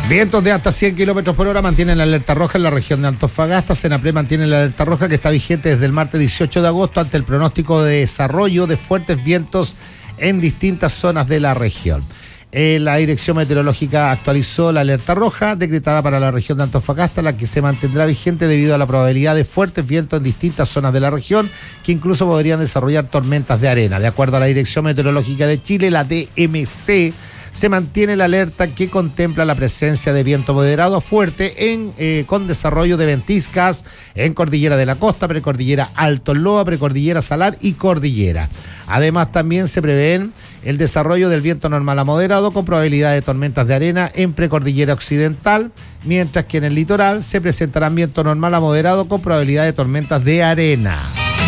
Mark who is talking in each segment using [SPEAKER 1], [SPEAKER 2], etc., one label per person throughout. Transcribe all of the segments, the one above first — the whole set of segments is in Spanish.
[SPEAKER 1] Vientos de hasta 100 kilómetros por hora mantienen la alerta roja en la región de Antofagasta. Senapred mantiene la alerta roja que está vigente desde el martes 18 de agosto ante el pronóstico de desarrollo de fuertes vientos en distintas zonas de la región. La Dirección Meteorológica actualizó la alerta roja decretada para la región de Antofagasta, la que se mantendrá vigente debido a la probabilidad de fuertes vientos en distintas zonas de la región, que incluso podrían desarrollar tormentas de arena. De acuerdo a la Dirección Meteorológica de Chile, la DMC, se mantiene la alerta que contempla la presencia de viento moderado a fuerte con desarrollo de ventiscas en Cordillera de la Costa, Precordillera Alto Loa, Precordillera Salar y Cordillera. Además, también se prevén el desarrollo del viento normal a moderado con probabilidad de tormentas de arena en Precordillera Occidental, mientras que en el litoral se presentarán viento normal a moderado con probabilidad de tormentas de arena.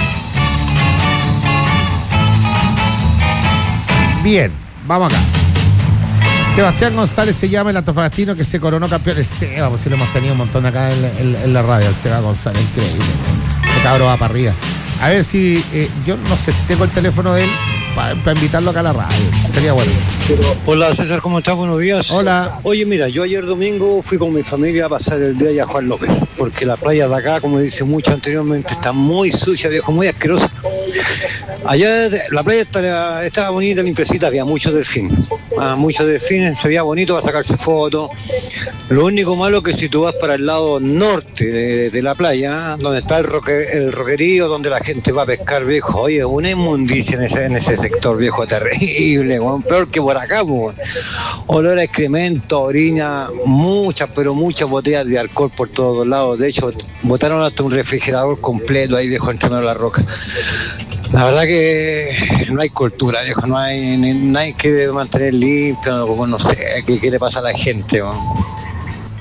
[SPEAKER 1] Bien, vamos acá. Sebastián González se llama, el antofagastino que se coronó campeón. El Seba, pues sí lo hemos tenido un montón acá en la radio, el Seba González, increíble. Ese cabro va para arriba. A ver si, yo no sé si tengo el teléfono de él para invitarlo acá a la radio. Sería bueno.
[SPEAKER 2] Hola César, ¿cómo estás? Buenos días.
[SPEAKER 1] Hola.
[SPEAKER 2] Oye, mira, yo ayer domingo fui con mi familia a pasar el día allá a Juan López, porque la playa de acá, como dice mucho anteriormente, está muy sucia, viejo, muy asquerosa. Allá la playa estaba bonita, limpiecita, había muchos delfines, se veía bonito para sacarse fotos. Lo único malo que si tú vas para el lado norte de la playa, donde está el roquerío, donde la gente va a pescar, viejo, oye, una inmundicia en ese sector, viejo, terrible, bueno, peor que por acá, pues. Olor a excremento, orina, pero muchas botellas de alcohol por todos lados. De hecho, botaron hasta un refrigerador completo ahí, viejo, entre medio de la roca. La verdad que no hay cultura, viejo, no hay que mantener limpio, no sé qué le pasa a la gente, ¿no?